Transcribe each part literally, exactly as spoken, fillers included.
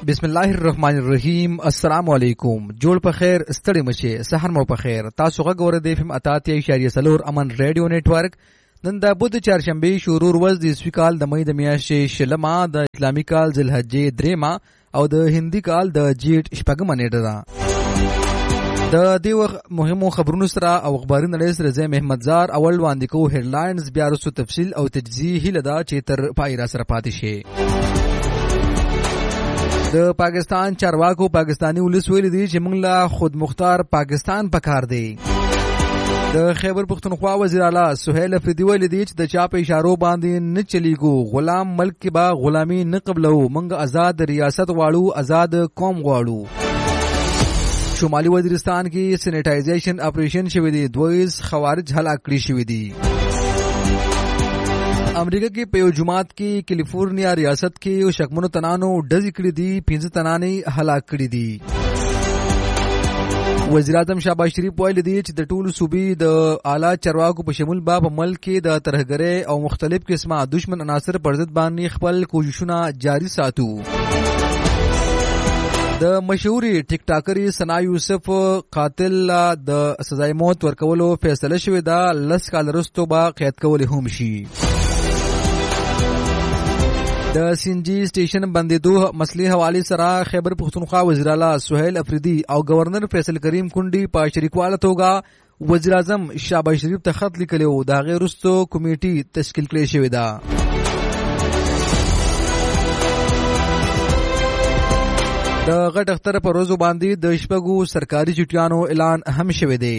بسم الله الرحمن الرحیم. السلام علیکم. جوړ په خیر ستړي مشه سحر مو په خیر. تاسو غوړه د فم اتاتیا اشاریه سلور امن ریډیو نیټورک نن د بود چهارشنبه شروع ورځ د اسوي کال د مې د میاشتې شلمه د اسلامي کال ذوالحجې دریمه او د هندي کال د جیټ شپږمه نیټه ده. د دې وخت مهمو خبرونو سره او اخباري نړۍ سره زه محمد زار اول وړاندې کوو هیډلاینز، بیا وروسته تفصیل او تجزیه هیله ده چې تر پای را سره پاتې شي. د پاکستان چارواکو پاکستانی ولس ویلي دي چې موږ له خود مختار پاکستان پکار دی. د خیبر پختونخوا وزیر اعلی سہیل افریدی ویلي دي چې د چا په اشارو باندې نه چلیږو، غلام ملک کې به غلامي نه قبلو، موږ آزاد ریاست غواړو، آزاد قوم غواړو. شمالي وزیرستان کې سینیټایزیشن اپریشن شوی دی، دویز خوارج هلاک کړي شوی دي. امریکا کې په یو جماعت کې کیلیفورنیا ریاست کې یو شکمنو تنانو ډزې کړي دي، پنځه تنانې هلاک کړي دي. وزیر اعظم شهباز شریف ویلي دي چې د ټولو صوبې د اعلی چارواکو په شمول به په ملک کې د ترهګرۍ او مختلف قسمه دشمن عناصر پر ضد باندې خپل کوششونه جاری ساتو. د مشهوري ټیک ټاکرې ثنا یوسف قاتل د سزای موت ورکولو فیصله شوې ده، لس کال وروسته به قید کول هم شي. د سینجی سټیشن بندیدو مسلې حواله سره خیبر پختونخوا وزیر اعلی سہیل افریدی او گورنر فیصل کریم کونډي په شریکواله توګه وزیر اعظم شهباز شریف ته خط لیکلی و. د هغې وروسته کمیټې تشکیل کړې شوې ده. د غټ اختر په ورځو باندې د شپږو سرکاري چټیانو اعلان هم شوی دی.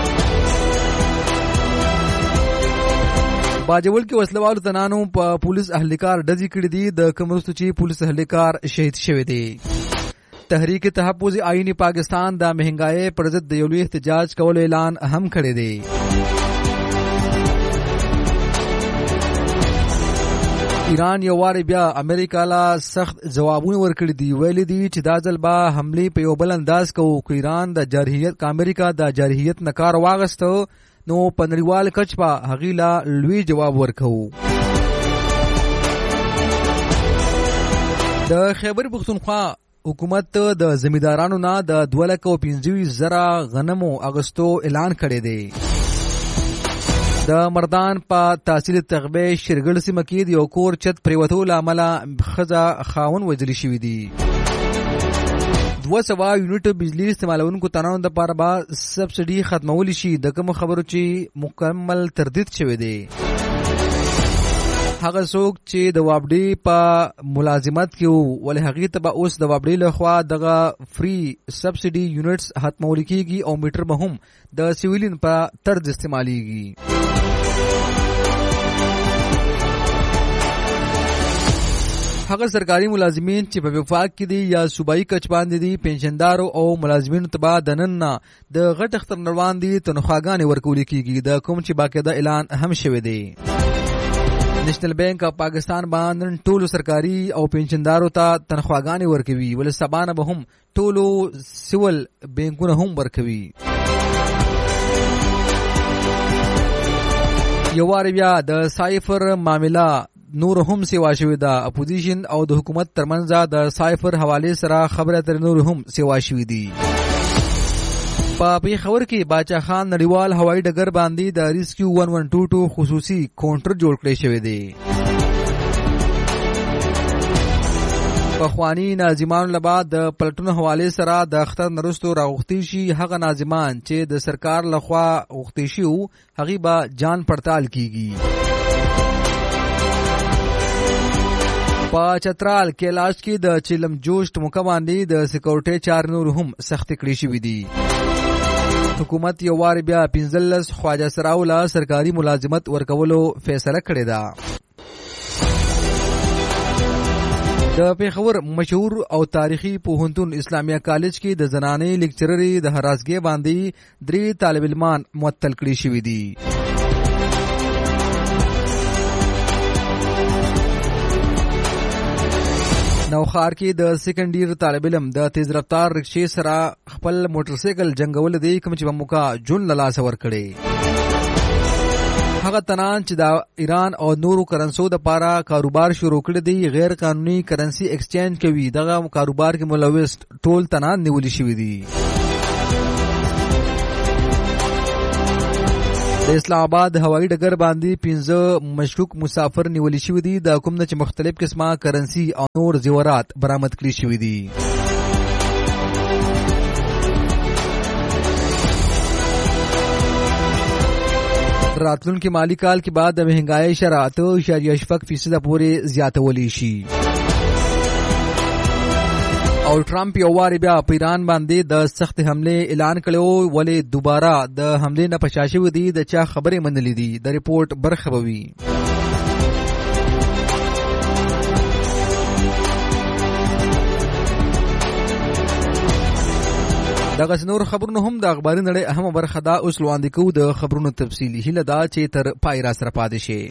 باجوړ کې وسلوالو تنانو په پولیس اهلکار ډزې کړې دي، د کوم وروسته چې پولیس اهلکار شهید شوی دی. تحریک تحفظ آئین پاکستان د مهنګای پر ضد د یو لوی احتجاج کولو اعلان هم کړی دی. ایران یو وار بیا امریکا لا سخت جوابونه ورکړي دي، ویلي دي چې دا ځل به حمله په یو بل انداز کوو. که ایران د جارحیت کا امریکا د جارحیت نه کار واغسته نو په نړیوال کچ په هغې لا لوی جواب ورکوو. د خیبر پختونخوا حکومت د زمیندارانو نه د دوه لکه او پنځه ویشت زره غنمو اغستو اعلان کړی دی. د مردان په تحصیل تغبه شرګل سیمه کې د یو کور چت پریوتو له امله ښځه خاون وژل شوي دي. دوه سوه یونټ بجلی استعمالونکو تنانو دپاره به سبسډي ختمولی شي. د کومو خبرو چې مکمل تردید شوی دی، هغه څوک چې د وابډې په ملازمت کې وو ولې هغې ته به اوس د وابډې لخوا دغه فری سبسډي یونټس ختمولی کېږي او میټر به هم د سیویلین په طرز استعمالیږي. هغه سرکاري ملازمین چې په وفاق کې دي یا صوبایي کچ باندې دي، پنشندارو او ملازمینو ته به د نن نه د غټ اختر نه وړاندې تنخواګانې ورکول کېږي، د کوم چې باقاعده اعلان هم شوی دی. نیشنل بانک اف پاکستان باندې ټولو سرکاري او پنشندارو ته تنخواګانې ورکوي، ولې سبا نه به هم ټولو سیول بانکونه هم ورکوي. یو وار بیا د سایفر معامله نور هم سیوا شوی ده. اپوزیشن او د حکومت ترمنځ د سایفر حواله سره خبره تر نور هم سیوا شوی دي. په پیښور کې باچا خان نړیوال هوایي ډګر باندې د ریسکیو ون ون ټو ټو خصوصي کاونټر جوړ کړی شوی دی. پخوانی ناظمانو له بعد د پلټونو حواله سره د اختر نرستو راغوښتي شي. هغه ناظمان چې د سرکار لخوا غوښتي شي هغې به جان پړتال کیږي. په چترال کیلاش کې د چلم جوشت موقع باندې د سکیورټي چارې نور هم سختې کړې شوي دي. حکومت یو وار بیا پنځلس خواجه سراو له سرکاري ملازمت ورکولو فیصله کړې ده. د پیښور مشهور او تاریخي پوهنتون اسلامیه کالج کې د زنانې لیکچرري د هراسګۍ باندې درې طالب علمان معطل کړي شوي دي. نوخار کې د سیکنډ ایئر طالب علم د تیز رفتار رکشې سره خپل موټر سایکل جنګول دی، کوم چې په موقع جون له لاسه ورکړی. هغه تنان چې د ایران او نورو کرنسو د پاره کاروبار شروع کړی دی غیر قانوني کرنسی ایکسچینج کوي دغه کاروبار کې ملوث ټول تنان نیول شوی دی. د اسلام آباد هوایي ډګر باندې پنځه مشکوک مسافر نیول شوی دي د کوم نه چې مختلف قسمه کرنسی او نور زیورات برآمد کړي شوی دي. راتلونکي مالی کال کې بعد د مهنګای شرح اته اشاریه شپږ فیصده پورې زیاتولی شي. او ټرمپ یو واری بیا په ایران باندې د سخت حمله اعلان کړو ولې دوباره د حمله نه پشاشي ودی د چا خبرې منلې دي د ریپورت برخه بوي. دغه نور خبرونه هم د اخباري نړۍ اهمه برخه دا اوس لوړاندې کوو د خبرونو تفصیلي هله دا چې تر پای را سره پاتې شي.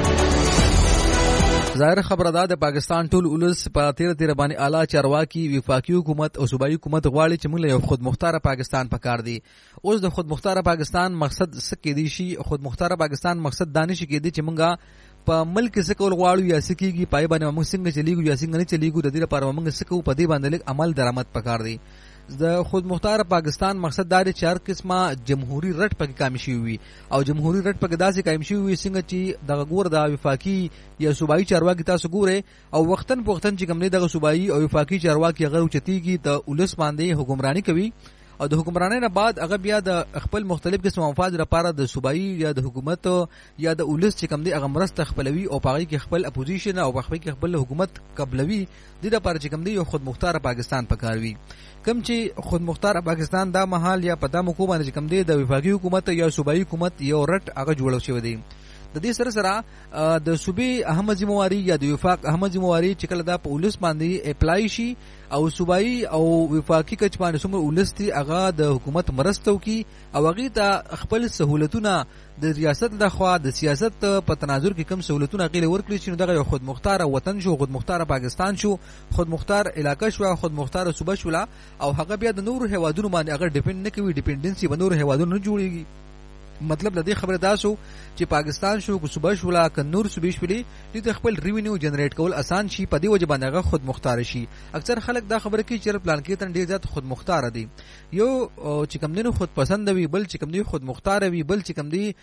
ظاهر خبره ده د پاکستان ټول ولس په تیر تیر باندې اعلی چارواکي وفاقي حکومت او صوبایي حکومت غواړي چې موږ یو خود مختار پاکستان پکار دی. اوس د خود مختار پاکستان مقصد څه کې دی شي خود مختار پاکستان مقصد دانش کې دی چې موږ په ملک څه کول غواړو یا سکیږي پای باندې موږ څنګه چلیږو یا څنګه نه چلیږو د دې لپاره موږ څه کوو په دې باندې عمل درآمد پکار دی. د خود مختار پاکستان مقصد دا دی چې هر قسمه جمهوریت رټ پکې کامیاب شي وي او جمهوریت رټ پکې داسې کامیاب شي وي څنګه چې دغه ګور د وفاقي یا صوبایي چارواکي تاسو ګوره او وختن په وختن چې کوم نه دغه صوبایي او وفاقي چارواکي هغه اوچتيږي د ولس باندې حکمرانی کوي او د حکمرانی نه بعد هغه بیا د خپل مختلف قسم مفاد لپاره د صوبایي یا د حکومت یا د ولس چې کوم دی هغه مرسته خپلوي او پاغي کې خپل اپوزیشن او پاغي کې خپل حکومت قبلوي د لپاره چې کوم دی یو خود مختار پاکستان پکاروي. کم چې خود مختار پاکستان دا محل یا پتا مکو باندې کم دی د وفاقي حکومت یا صوبایي حکومت یو رټ هغه جوړو شوی دی. د دې سره سره د صوبې اهم ذمہواری یا د وفاق اهم ذمہواری چې کله دا په ولس باندې اپلای شي او صوبایي او وفاقي کچ باندې څومره ولس دي هغه د حکومت مرستو کی او هغه ته خپل سہولتونه د ریاست د خوا د سیاست په تناظر کې کم سہولتونه غیر ورکړي چې دغه خود مختار وطن شو خود مختار پاکستان شو خود مختار علاقہ شو خود مختار صوبه شو او هغه بیا د نور هوادونو باندې هغه ډیپند نه کوي ډیپندنسي به نور هوادونو نه جوړيږي. مطلب د دې خبره دا شو چې پاکستان شو کو صوبه شو لا ک نور صوبې شولې د خپل ریوینیو جنریټ کول آسان شي په دې وجه باندې هغه خود مختار شي. اکثر خلک دا خبره کوي چې پلان کې تن ډیر زیات خود مختار دي یو چې کم دینو خود پسند وي بل چې کم دی خود مختار وي بل چې کم دی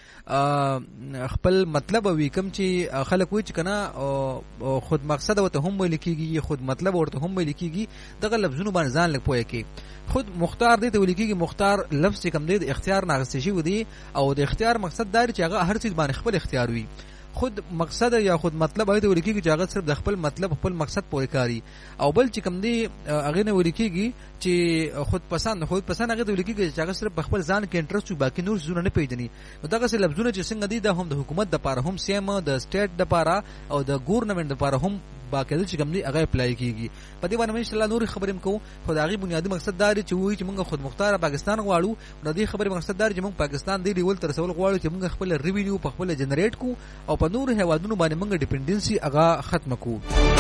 خپل مطلب وي کم چې خلک وي چې کنه خود مقصد او ته هم ولیکيږي خود مطلب ورته هم ولیکيږي دغه لفظونه باندې ځان لک پوهه کې خود مختار دی ته ولیکيږي مختار لفظ چې کم دی د اختیار ناغستې شي ودی او د اختیار مقصد دا چې هغه هر څه باندې خپل اختیار وي. خود مقصد یا خود مطلب هغه ولیکيږي چې هغه صرف د خپل مطلب خپل مقصد پورې کاری او بل چې کم دی هغه نه ولیکيږي چې خود پسند خود پسند هغه ولیکيږي چې هغه صرف خپل ځان کې انټرست او باقي نور زونه نه پیژني. نو دغه څه لفظونه چې څنګه دي د هم د حکومت د لپاره هم سیم د سټیټ د لپاره او د ګورنمنت د لپاره هم باقاعده چې کوم دی هغه اپلای کیږي. په دې باندې ان شاء الله نور خبرې کوم خدایي بنیادی مقصد دا دی چې وایي چې موږ خود مختار پاکستان غواړو. نو دې خبرې مقصد دا دی چې موږ پاکستان دی ډیول تر څول غواړو چې موږ خپل ریوینیو په خپل جنریټ کو او په نور هوادونو باندې موږ ډیپندنسي هغه ختم کو.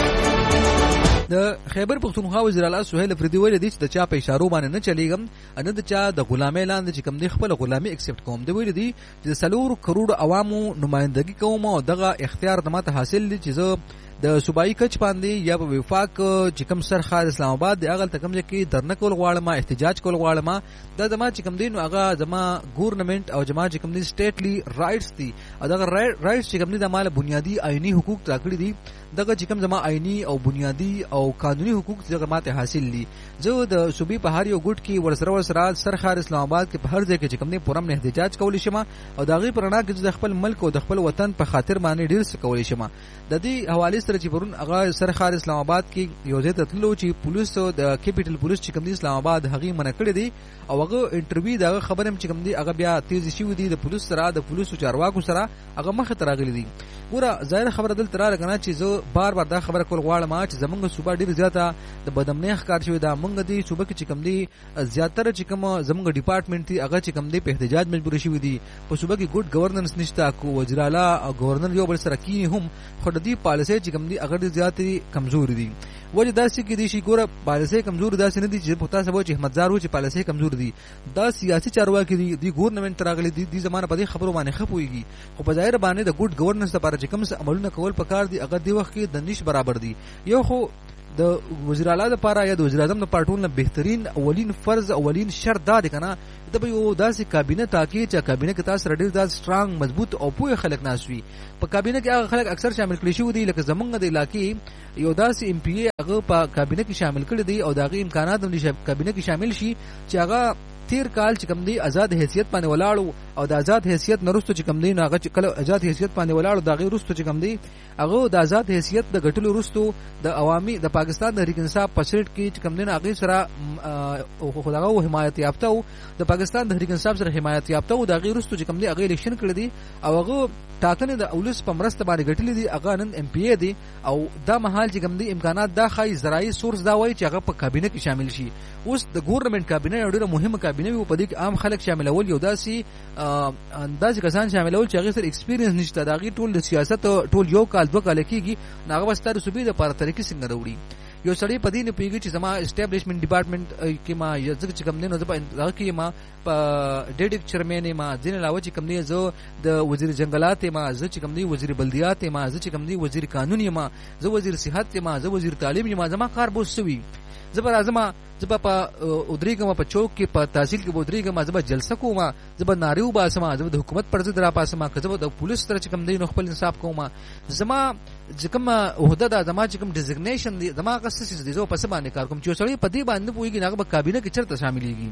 د خیبر پختونخوا وزیر اعلی سہیل افریدی ویل دي چې د چا په اشارو باندې نه چلیږم ان د چا د غلامۍ لاندې چې کوم دی خپل غلامي ایکسپټ کوم دی. ویل دي چې سلور کروڑ عوامو نمائندګي کوم او دغه اختیار د ماته حاصل دي چې زه د صوبایي کچ باندې یا په وفاق چې کوم سرخار اسلام آباد دی هغه تکم کې درنه کول غواړم احتجاج کول غواړم دا زما چې کوم دی نو هغه زما ګورنمنت او زما چې کوم دی سټیټلی رائټس دي او دغه رائټس چې کوم دی د مال بنیادی آئینی حقوق تاکړي دي دغه چې کوم زما آئینی او بنیادی او قانوني حقوق دغه ماته حاصل دي. زه د صوبې په هر یو ګډ کې ورسره ورسره سرخار اسلام آباد کې په هر ځای کې چې کوم دی پرم نه احتجاج کول شم او دغه پرنا کې د خپل ملک او د خپل وطن په خاطر باندې ډیر څه کول شم. د دې حواله سره چې پرون هغه سرخار اسلام آباد کې یو ځای ته تللو چې پولیس د کیپټل پولیس چې کوم دی اسلام آباد هغه منع کړی دی او هغه انټرویو دغه خبرم چې کوم دی هغه بیا تیز شي ودی د پولیس سره د پولیسو چارواکو سره هغه مخ ته راغلي دي. ګوره ظاهر خبره دل تر راغنه چې زه بار بار دا خبره کول غواړم چې زمونږ صوبه ډیر زیاته د بدامنۍ ښکار شوی دا مونږ دی صوبه کې چې کوم دی زیاتره چې کوم زمونږ ډپارټمنټ دی هغه چې کوم دی په احتجاج مجبور شوی دی. په صوبه کې ګډ گورننس نشته کو وزیر اعلی او گورنر یو بل سره کی هم خو د دې پالیسي چې کوم دی هغه زیاتې کمزوري دي. وجه داسې کې دي شي ګوره پالیسي کمزور داسې نه دي چې په تاسو وایي چې احمدزار و چې پالیسي کمزور دي دا سیاسي چارواکي دي د ګورنمنت راغلي دي د زمانه په دې خبرو باندې خپويږي خو په ظاهر باندې د ګډ گورننس لپاره چې کوم څه عملونه کول پکار دي هغه دی وخت کې د نش برابر دي یو خو د وزیر اعلی لپاره یا د وزیر اعظم د پارټون نه بهترین اولین فرض اولین شرط دا دی کنه د به یو داسې کابینه تاکي چې کابینه کې تاسو رډیر داس سترانګ مضبوط او پوهه خلک ناسوي په کابینه کې هغه خلک اکثر شامل کړي شو دي لکه زمونږ د علاقې یو داسې ام پی ای هغه په کابینه کې شامل کړي دي او داغه امکانات هم د کابینه کې شامل شي چې هغه تیر کال چې کوم دی آزاد حیثیت باندې ولاړو او د آزاد حیثیت نرستو چې کوم دی نو هغه چې کله آزاد حیثیت باندې ولاړو دا غیر رستو چې کوم دی هغه د آزاد حیثیت د غټلو رستو د عوامي د پاکستان د تحریک انصاف پسټ کې چې کوم دی هغه سره خداغه حمایت یافته او د پاکستان د تحریک انصاف سره حمایت یافته او د غیر رستو چې کوم دی هغه الیکشن کړی دی او هغه ټاکنې د اولس په مرسته باندې غټلې دي هغه نن ام پی ای دی او دا محل چې کوم دی امکانات دا خای زراعي سورس دا وایي چې هغه په کابینه کې شامل شي اوس د ګورنمنت کابینه یو ډیره مهمه کابینه وي په دې کې عام خلک شاملول یو داسي انداز کسان شاملول چې هغه سره ایکسپیرینس نشته دا غي ټول د سیاست ټول یو کال دوه کال کېږي هغه واستاره صوبې د لپاره طریقې څنګه وروړي یو سړی په دې نه پیږي چې زما اسټابلیشمنت ډپارټمنټ کې ما یزګ چې کوم نه نو زه کې ما په ډیډک چیرمن ما ځین علاوه چې کوم نه زه د وزیر جنگلات ما زه چې کوم نه وزیر بلدیات ما زه چې کوم نه وزیر قانون ما زه وزیر صحت ما زه وزیر تعلیم ما زما کار بوسوي زبر ازما زبا په ودریګم په چوک کې په تحصیل کې ودریګم زبا جلسه کوم زبا ناریو باسما زبا د حکومت پر ضد را پاسما زبا د پولیس سره چې کوم دین خپل انصاف کوم زما چې کوم عہده د زما چې کوم ډیزګنیشن دی زما قصص دي زه په سبا نه کار کوم چې سړی په دې باندې پويږي هغه په کابینه کې چرته شاملېږي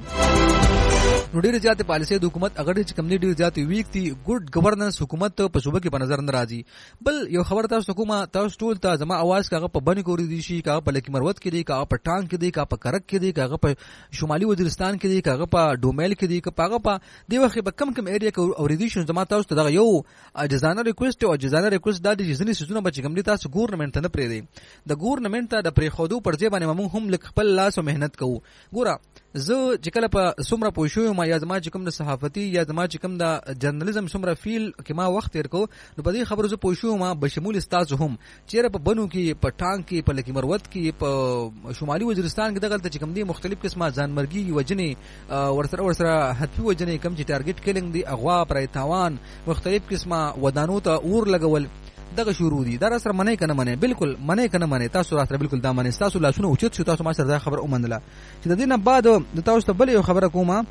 نو ډېر زیات پالیسي د حکومت اگر چې کوم ډېر زیات ویک دي ګډ گورننس حکومت په صوبه کې په نظر نه راځي بل یو خبر تاسو کومه تاسو ټول ته زما आवाज کاغه په بنی کوري دي شي کاغه په لکی مروت کې دي کاغه په ټانک کې دي کاغه په کرک کې دي کاغه په شمالي وزیرستان کې دي کاغه په ډومیل کې دي کاغه په دی وخت په کم کم ایریا کې اوریدیشن زما تاسو ته یو اجازه ریکوست او اجازه ریکوست د دې ځینې سيزونه بچ کوم دي تاسو ګورنمنت نه پرې دی د ګورنمنت ته د پرې خودو پر ځای باندې موږ هم لک خپل لاس او مهنت کوو ګوره زه چې کله په سمره پوښیو ما یا زما چې کوم د صحافتي یا زما چې کوم د جرنالیزم سمره فیل کې ما وخت تیر کو نو په دې خبرو زه پوښیو ما بشمول استاد هم چیرې په بنو کې په ټانک کې په لکی مروت کې په شمالي وزیرستان کې دغه چې کوم دي مختلف قسمه ځانمرګي وجنې ورسره ورسره حتفي وجنې کم چې ټارګټ کیلینګ دي اغوا پرای تاوان مختلف قسمه ودانو ته اور لګول دغه شروع دي دا سره منې کنه منې بالکل منې کنه منې تاسو راته بالکل دا منې تاسو لاسونه اوچت شو تاسو ما سره دا خبر اومنله چې د دې نه بعد د تاسو ته بل یو خبره کومه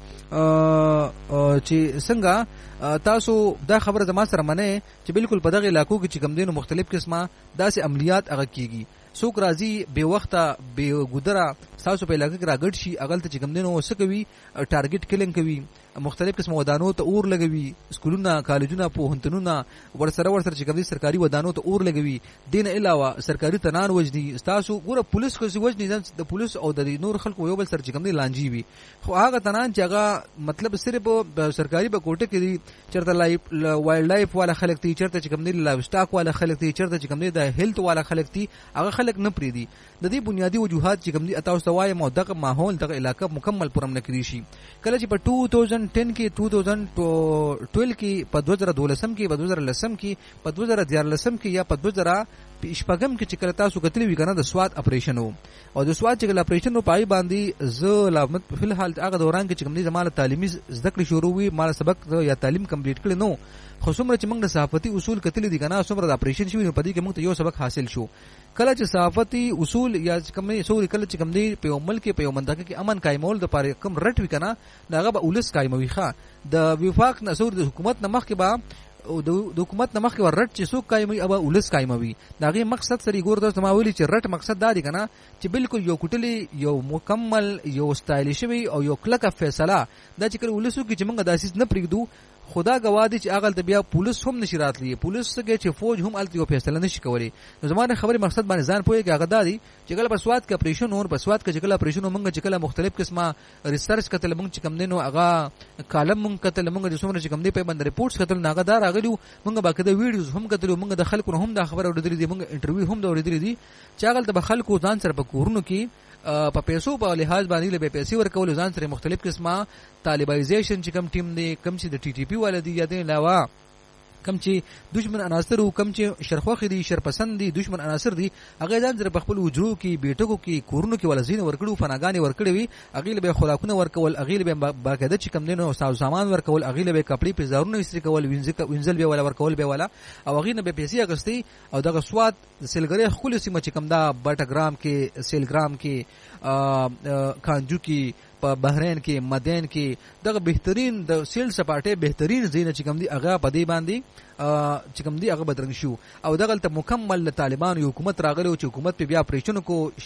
چې څنګه تاسو دا خبره زما سره منې چې بالکل په دغه علاقو کې چې کوم دینو مختلف قسمه داسې عملیات هغه کیږي څوک راځي به وخته به ګدره تاسو په علاقې کې راګډ شي اغلته چې کوم دینو وسکوي ټارګټ کلینګ کوي مختلف قسم ودانو ته اور لګوي سکولونه کالجونه پوهنتونونه ورسره ورسره چې کوم دي سرکاري ودانو ته اور لګوي دین علاوه سرکاري تنان وجدي تاسو ګوره پولیس کو وجدي د پولیس او د نور خلکو یو بل سره چې کوم دي لانجی وي خو هغه تنان چې هغه مطلب صرف سرکاري په کوټه کې دي چرته لایف وایلډ لایف والا خلک دي چرته چې کوم دي لایف سټاک والا خلک دي چرته چې کوم دي د هیلث والا خلک دي هغه خلک نه پری دي د دې بنیادی وجوهات چې کوم دي تاسو توای مو دغه ماحول دغه علاقې مکمل پرم نکړي شي کله چې په two thousand ten کې two thousand twelve کې په two thousand twelve کې په two thousand eleven کې په two thousand fourteen کې یا په two thousand شپږم کې چې کله تاسو کتلی وی کنه د سواد اپریشن او د سواد چې کله اپریشن په پای باندې ز لامت په الحال هغه دوران کې چې کوم دي زماله تعلیمي زده کړې شروع وي مال سبق یا تعلیم کمپلیټ کړي نو خو څومره چې موږ د صحافتي اصول کتلی دي کنه څومره د اپریشن شوی نو په دې کې موږ ته یو سبق حاصل شو کله چې صحافتي اصول یا کوم اصول کله چې کوم دي په عمل کې په منطقه کې امن قائمول د پاره کم رټ وی کنه داغه به اولس قائموي ښا د وفاق نصور د حکومت نمخ کې با او د حکومت نمخ کې ورټ چې څوک قائموي او اولس قائموي داغه مقصد سری ګور د سماولی چې رټ مقصد دا دی کنه چې بالکل یو کټلی یو مکمل یو سټایلیش وي او یو کلک فیصله دا چې کله اولسو کې چې موږ داسې نه پریږدو خدا گواهی چې اغل ته بیا پولیس هم نشی راتلی پولیس څنګه چې فوج هم الته یو فیصله نشي کولی نو زمونه خبره مقصد باندې ځان پوهیږي هغه دادی چې کله په سواد کې اپریشن اور په سواد کې چې کله اپریشن موږ چې کله مختلف قسمه ریسرچ کتل موږ چې کم دینو هغه کالم موږ کتل موږ د څومره چې کم دی په باندې ریپورټس کتل ناګه دار اغلیو موږ باکده ویډیوز هم کتل موږ د خلکو هم دا خبره اوریدلې دي موږ انټرویو هم دا اوریدلې دي چې هغه د خلکو ځان سره په کورونو کې په پیسو په لحاظ باندې له پیسې ورکول ځان سره مختلف قسمه طالبایزیشن چې کم ټیم دی کم چې د ټي ټي پی ولدي یا د علاوه کم چې دشمن عناصر او کم چې شرخوخ دي شرپسند دي دشمن عناصر دي هغه ځان سره په خپل وجرو کې بیٹکو کې کورونو کې ولزین ورکړو فناګانی ورکړي وي اغیل به خوراکونه ورکول اغیل به باقاعده چې کم دینو ساز سامان ورکول اغیل به کپړې په زارونه استری کول وینځ وینځل به ولا ورکول به ولا او اغیل به پیسې اغستی او دغه سواد سیلګری خپل سیمه چې کم دا بټګرام کې سیلګرام کې کانجو کې په بحرین کې مدین کې دغه بهترین د سیل سپاټه بهترین زینه چې کوم دی هغه په دې باندې چې کوم دی هغه بدرنګ شو او دغه ته مکمل طالبان حکومت راغلی او چې حکومت په بیا پریشن کو